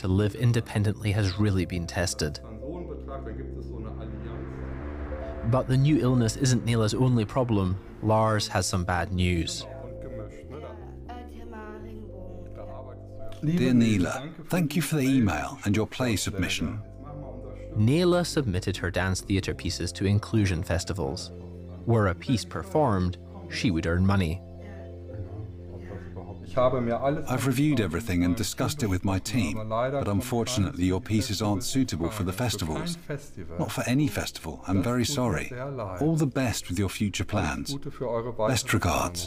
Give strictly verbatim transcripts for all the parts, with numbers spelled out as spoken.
to live independently has really been tested. But the new illness isn't Nela's only problem. Lars has some bad news. Dear Nela, thank you for the email and your play submission. Nela submitted her dance theatre pieces to inclusion festivals. Were a piece performed, she would earn money. I've reviewed everything and discussed it with my team, but unfortunately your pieces aren't suitable for the festivals. Not for any festival, I'm very sorry. All the best with your future plans. Best regards.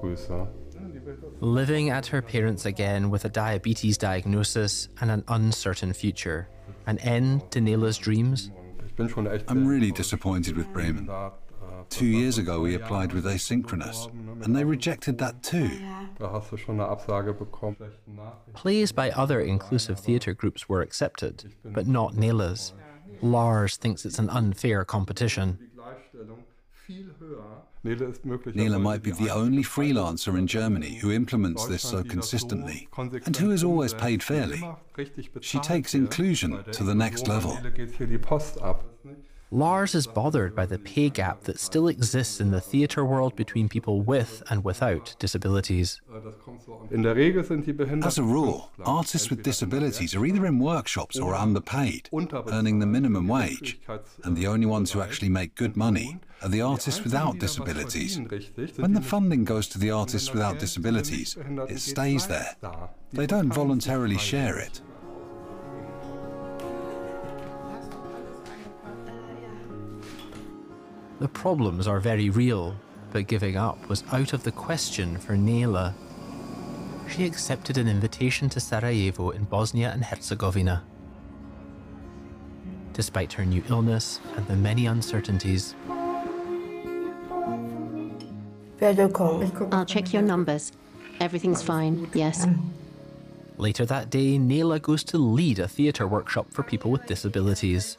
Living at her parents' again with a diabetes diagnosis and an uncertain future. An end to Nela's dreams? I'm really disappointed with Bremen. Two years ago we applied with Asynchronous, and they rejected that too. Plays by other inclusive theatre groups were accepted, but not Nela's. Lars thinks it's an unfair competition. Nela might be the only freelancer in Germany who implements this so consistently, and who is always paid fairly. She takes inclusion to the next level. Lars is bothered by the pay gap that still exists in the theatre world between people with and without disabilities. As a rule, artists with disabilities are either in workshops or underpaid, earning the minimum wage, and the only ones who actually make good money are the artists without disabilities. When the funding goes to the artists without disabilities, it stays there. They don't voluntarily share it. The problems are very real, but giving up was out of the question for Nela. She accepted an invitation to Sarajevo in Bosnia and Herzegovina. Despite her new illness and the many uncertainties. I'll check your numbers. Everything's fine, yes. Later that day, Nela goes to lead a theatre workshop for people with disabilities.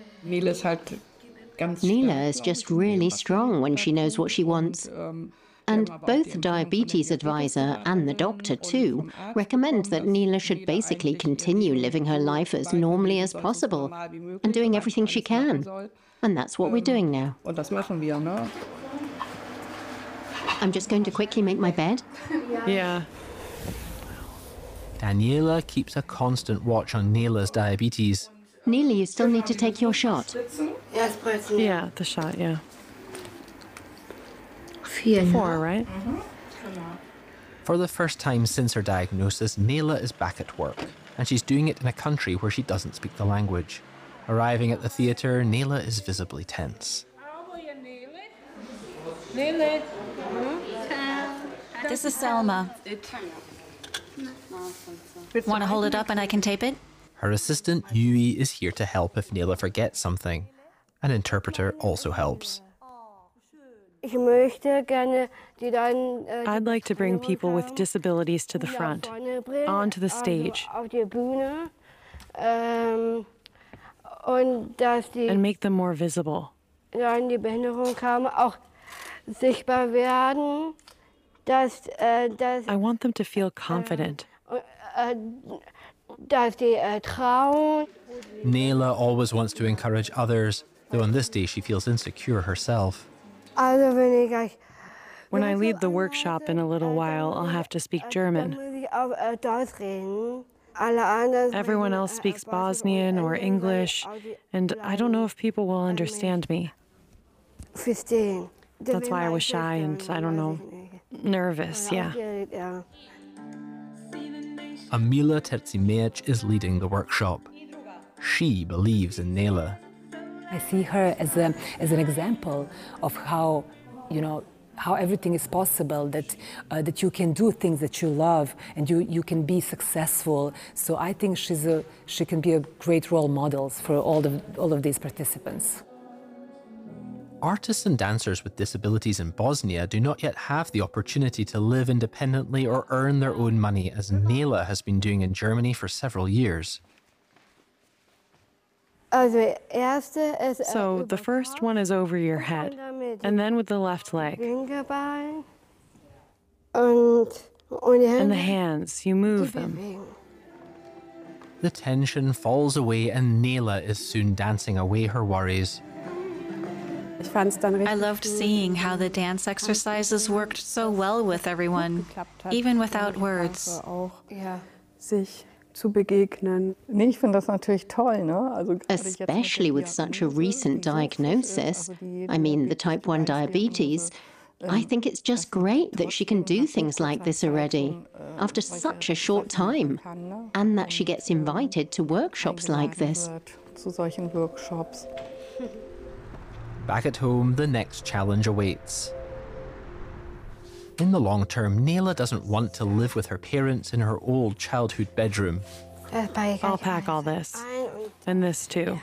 Nela is just really strong when she knows what she wants. And both the diabetes advisor and the doctor, too, recommend that Nela should basically continue living her life as normally as possible and doing everything she can. And that's what we're doing now. I'm just going to quickly make my bed. Yeah. Daniela keeps a constant watch on Nela's diabetes. Nela, you still need to take your shot. Yeah, the shot, yeah. Four, right? For the first time since her diagnosis, Nela is back at work, and she's doing it in a country where she doesn't speak the language. Arriving at the theatre, Nela is visibly tense. This is Selma. Want to hold it up and I can tape it? Her assistant, Yui, is here to help if Nela forgets something. An interpreter also helps. I'd like to bring people with disabilities to the front, onto the stage, and make them more visible. I want them to feel confident. Nela always wants to encourage others, though on this day she feels insecure herself. When I lead the workshop in a little while, I'll have to speak German. Everyone else speaks Bosnian or English, and I don't know if people will understand me. That's why I was shy and, I don't know, nervous, yeah. Amila Terzimeach is leading the workshop. She believes in Nela. I see her as, a, as an example of how, you know, how everything is possible, that, uh, that you can do things that you love and you, you can be successful. So I think she's a, she can be a great role model for all of, all of these participants. Artists and dancers with disabilities in Bosnia do not yet have the opportunity to live independently or earn their own money, as Nela has been doing in Germany for several years. So the first one is over your head, and then with the left leg. And the hands, you move them. The tension falls away and Nele is soon dancing away her worries. I loved seeing how the dance exercises worked so well with everyone, even without words. Especially with such a recent diagnosis, I mean the type one diabetes, I think it's just great that she can do things like this already, after such a short time, and that she gets invited to workshops like this. Back at home, the next challenge awaits. In the long term, Nele doesn't want to live with her parents in her old childhood bedroom. I'll pack all this. And this too.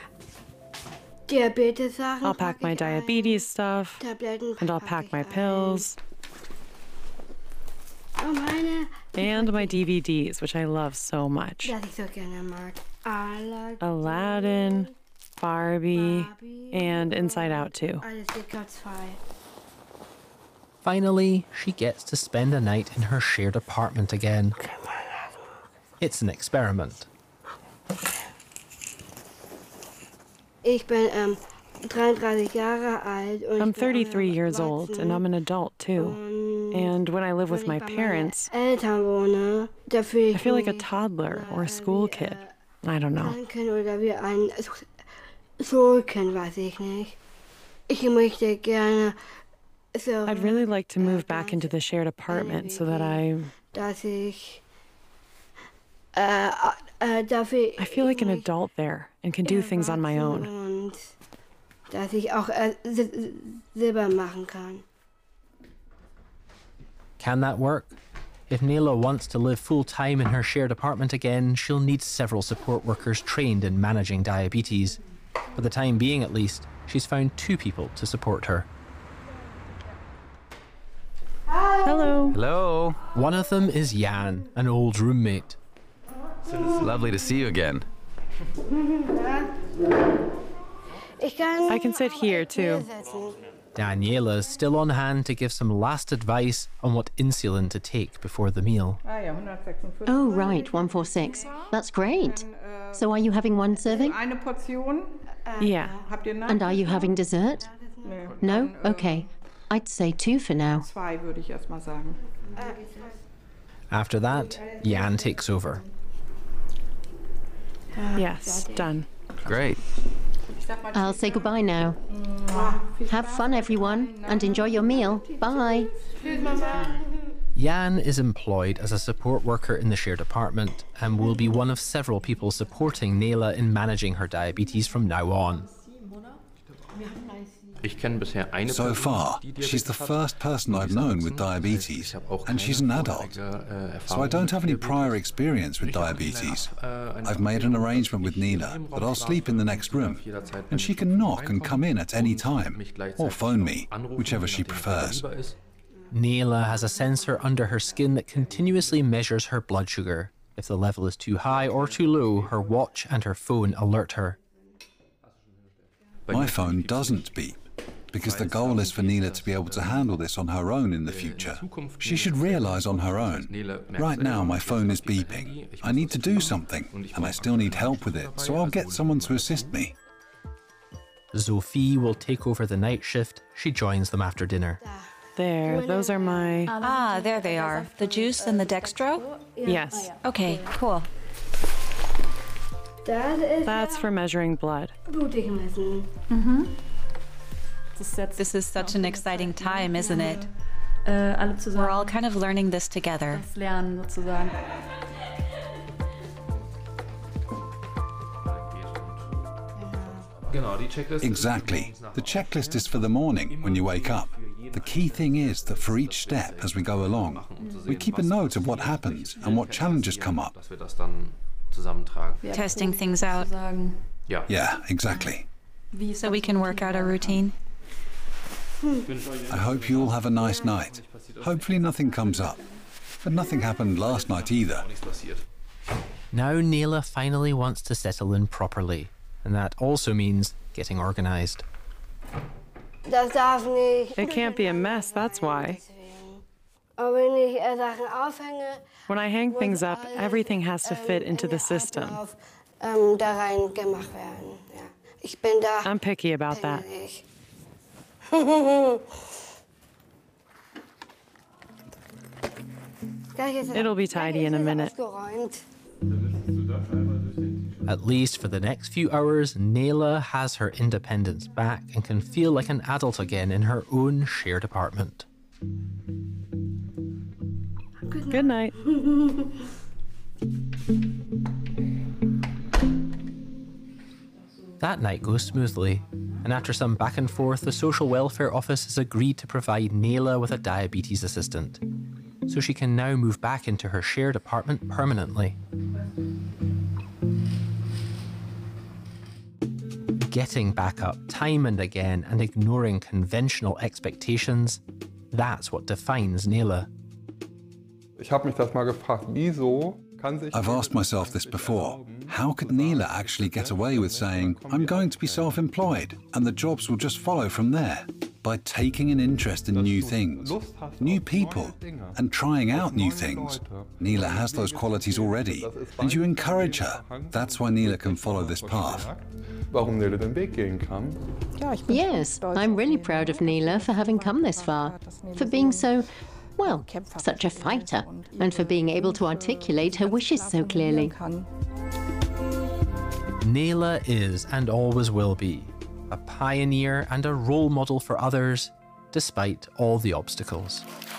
I'll pack my diabetes stuff. And I'll pack my pills. And my D V Ds, which I love so much. Aladdin, Barbie, and Inside Out too. Finally, she gets to spend a night in her shared apartment again. It's an experiment. I'm thirty-three years old, and I'm an adult too. And when I live with my parents, I feel like a toddler or a school kid. I don't know. I'd really like to move back into the shared apartment so that I... I feel like an adult there and can do things on my own. Can that work? If Nele wants to live full-time in her shared apartment again, she'll need several support workers trained in managing diabetes. For the time being, at least, she's found two people to support her. Hello. Hello. One of them is Jan, an old roommate. Lovely to see you again. I can sit here too. Daniela's still on hand to give some last advice on what insulin to take before the meal. Oh, right, one forty-six. That's great. So are you having one serving? Yeah. And are you having dessert? No? Okay. I'd say two for now. After that, Jan takes over. Yes, done. Great. I'll say goodbye now. Have fun, everyone, and enjoy your meal. Bye. Jan is employed as a support worker in the shared apartment and will be one of several people supporting Nele in managing her diabetes from now on. So far, she's the first person I've known with diabetes, and she's an adult. So I don't have any prior experience with diabetes. I've made an arrangement with Nele that I'll sleep in the next room, and she can knock and come in at any time, or phone me, whichever she prefers. Nele has a sensor under her skin that continuously measures her blood sugar. If the level is too high or too low, her watch and her phone alert her. My phone doesn't beep, because the goal is for Nele to be able to handle this on her own in the future. She should realize on her own. Right now, my phone is beeping. I need to do something, and I still need help with it, so I'll get someone to assist me. Sophie will take over the night shift. She joins them after dinner. There, those are my... Ah, there they are. The juice and the dextro? Yes. Okay, cool. That's for measuring blood. Mm-hmm. This is such an exciting time, isn't it? We're all kind of learning this together. Exactly. The checklist is for the morning, when you wake up. The key thing is that for each step as we go along, we keep a note of what happens and what challenges come up. Testing things out. Yeah, exactly. So we can work out a routine. I hope you all have a nice night. Hopefully nothing comes up. But nothing happened last night either. Now Nele finally wants to settle in properly, and that also means getting organized. It can't be a mess, that's why. When I hang things up, everything has to fit into the system. I'm picky about that. It'll be tidy in a minute. At least for the next few hours, Nayla has her independence back and can feel like an adult again in her own shared apartment. Good night. That night goes smoothly, and after some back and forth, the social welfare office has agreed to provide Nayla with a diabetes assistant, so she can now move back into her shared apartment permanently. Getting back up time and again and ignoring conventional expectations, that's what defines Nayla. I've asked myself this before. How could Nayla actually get away with saying, I'm going to be self-employed, and the jobs will just follow from there? By taking an interest in new things, new people, and trying out new things. Nayla has those qualities already, and you encourage her. That's why Nayla can follow this path. Yes, I'm really proud of Nayla for having come this far, for being so, well, such a fighter, and for being able to articulate her wishes so clearly. Nayla is, and always will be, a pioneer and a role model for others, despite all the obstacles.